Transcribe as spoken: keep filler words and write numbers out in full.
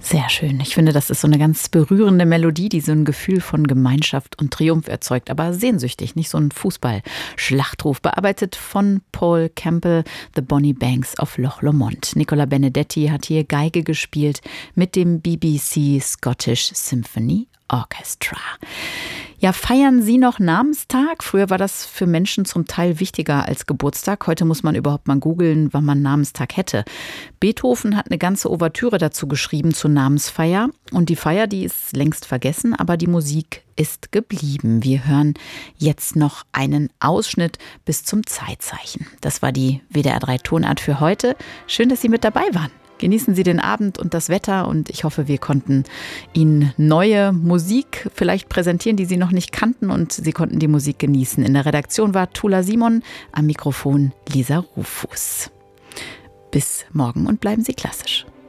Sehr schön. Ich finde, das ist so eine ganz berührende Melodie, die so ein Gefühl von Gemeinschaft und Triumph erzeugt, aber sehnsüchtig, nicht so ein Fußball-Schlachtruf. Bearbeitet von Paul Campbell, The Bonnie Banks of Loch Lomond. Nicola Benedetti hat hier Geige gespielt mit dem B B C Scottish Symphony Orchestra. Ja, feiern Sie noch Namenstag? Früher war das für Menschen zum Teil wichtiger als Geburtstag. Heute muss man überhaupt mal googeln, wann man Namenstag hätte. Beethoven hat eine ganze Ouvertüre dazu geschrieben zur Namensfeier. Und die Feier, die ist längst vergessen, aber die Musik ist geblieben. Wir hören jetzt noch einen Ausschnitt bis zum Zeitzeichen. Das war die W D R drei Tonart für heute. Schön, dass Sie mit dabei waren. Genießen Sie den Abend und das Wetter und ich hoffe, wir konnten Ihnen neue Musik vielleicht präsentieren, die Sie noch nicht kannten und Sie konnten die Musik genießen. In der Redaktion war Tula Simon, am Mikrofon Lisa Rufus. Bis morgen und bleiben Sie klassisch.